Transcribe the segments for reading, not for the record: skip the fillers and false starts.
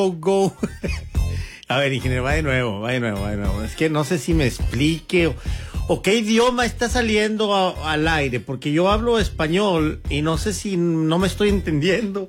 go. A ver, ingeniero, va de nuevo. Es que no sé si me explique o qué idioma está saliendo al aire, porque yo hablo español y no sé si no me estoy entendiendo.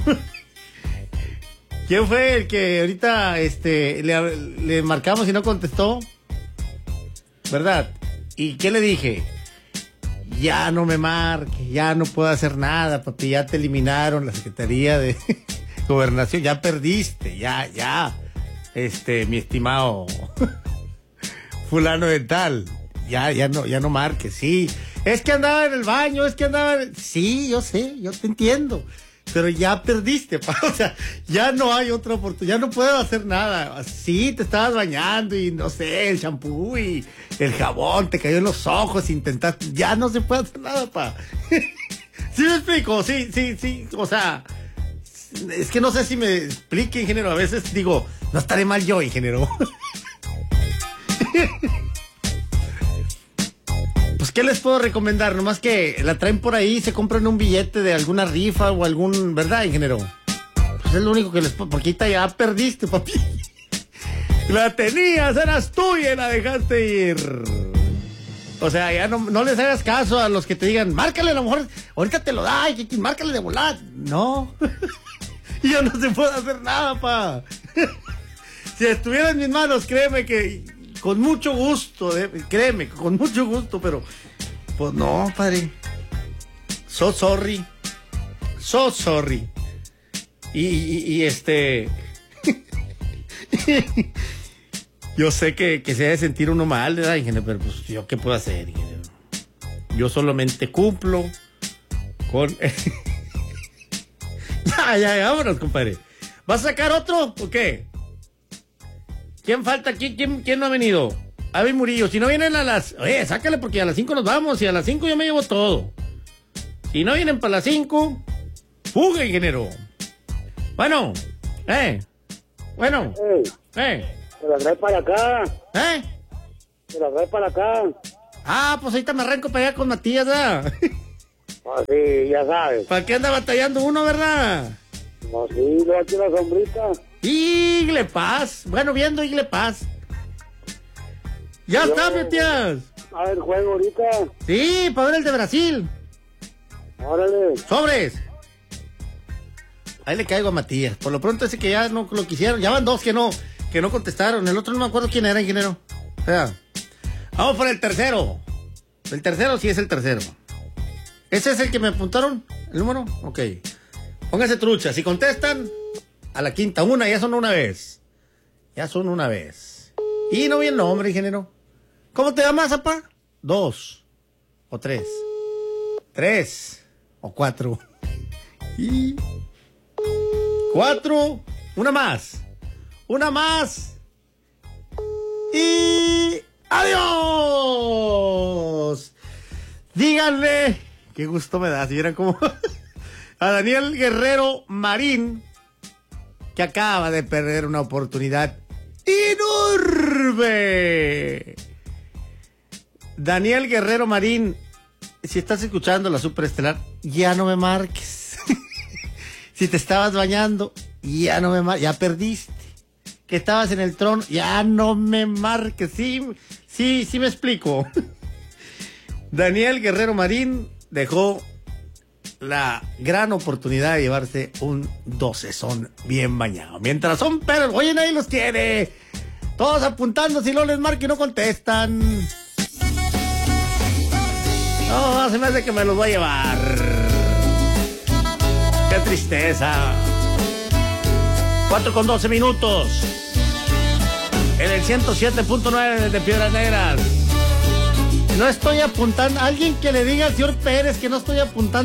¿Quién fue el que ahorita le marcamos y no contestó? ¿Verdad? ¿Y qué le dije? Ya no me marque, ya no puedo hacer nada, papi, ya te eliminaron la Secretaría de Gobernación, ya perdiste, ya. Mi estimado fulano de tal, ya no marques, sí. Es que andaba en el baño, sí, yo sé, yo te entiendo. Pero ya perdiste, o sea, ya no hay otra oportunidad, ya no puedo hacer nada. Sí, te estabas bañando y no sé, el champú y el jabón te cayó en los ojos, intentaste, ya no se puede hacer nada, pa. ¿Sí me explico? Sí, o sea, es que no sé si me explique, ingeniero, a veces digo, no estaré mal yo, ingeniero. Pues, ¿qué les puedo recomendar? Nomás que la traen por ahí, se compran un billete de alguna rifa o algún... ¿Verdad, ingeniero? Pues es lo único que les puedo... Porque ahorita ya perdiste, papi. La tenías, eras tuya y la dejaste ir. O sea, ya no les hagas caso a los que te digan, márcale, a lo mejor ahorita te lo da, y márcale de volada. No. Y ya no se puede hacer nada, pa. Si estuviera en mis manos, créeme que... Con mucho gusto, créeme, con mucho gusto, pero pues no, padre. So sorry. Y yo sé que se debe sentir uno mal, ¿verdad, ingeniero? Pero pues yo qué puedo hacer, ingeniero. Yo solamente cumplo con... Ya, vámonos, compadre. ¿Vas a sacar otro o qué? ¿Quién falta aquí? ¿Quién no ha venido? Avi Murillo. Si no vienen a las... Oye, sácale porque a las 5 nos vamos. Y a las 5 yo me llevo todo. Si no vienen para las 5, fuga, ingeniero. Bueno. Se la trae para acá. Se la trae para acá. Ah, pues ahorita me arranco para allá con Matías, ¿verdad? Ah, sí, ya sabes. ¿Para qué anda batallando uno, verdad? No, sí, veo aquí la sombrita. Igle Paz. Bueno, viendo Igle Paz. Ya está, Matías. A ver, juego ahorita. Sí, para ver el de Brasil. Órale. Sobres. Ahí le caigo a Matías. Por lo pronto ese que ya no lo quisieron. Ya van dos que no contestaron. El otro no me acuerdo quién era, ingeniero. O sea, vamos por el tercero. El tercero sí es el tercero. ¿Ese es el que me apuntaron? ¿El número? Ok. Póngase trucha. Si contestan, a la quinta. Ya son una vez. Y no vi el nombre, ingeniero. ¿Cómo te llamas, apá? 2 o 3. 3 o 4. Y 4. Una más. Y ¡adiós! Díganle, qué gusto me da, si vieran cómo... a Daniel Guerrero Marín, que acaba de perder una oportunidad enorme. Daniel Guerrero Marín, si estás escuchando la Superestelar, ya no me marques. Si te estabas bañando, ya no me marques, ya perdiste. Que estabas en el trono, ya no me marques. Sí me explico. Daniel Guerrero Marín dejó la gran oportunidad de llevarse un 12zón bien bañado. Mientras son perros, oye, nadie los quiere. Todos apuntando, si no les marque y no contestan. No, se me hace que me los voy a llevar. Qué tristeza. 4:12 minutos. En el 107.9 de Piedras Negras. No estoy apuntando. Alguien que le diga al señor Pérez que no estoy apuntando.